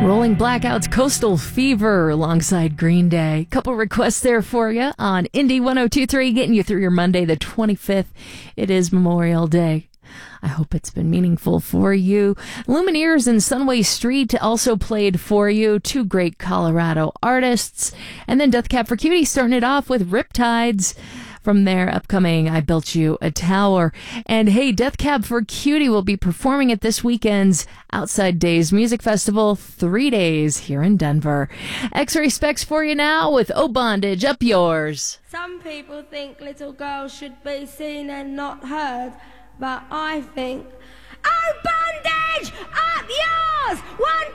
Rolling Blackouts, Coastal Fever alongside Green Day. Couple requests there for you on Indie 1023, getting you through your Monday the 25th. It is Memorial Day. I hope it's been meaningful for you. Lumineers and Sunway Street also played for you. Two great Colorado artists. And then Death Cab for Cutie starting it off with Riptides from their upcoming I Built You a Tower. And hey, Death Cab for Cutie will be performing at this weekend's Outside Days Music Festival, 3 days here in Denver. X-Ray Specs for you now with Oh Bondage, Up Yours. Some people think little girls should be seen and not heard, but I think, oh bondage, up yours! 1,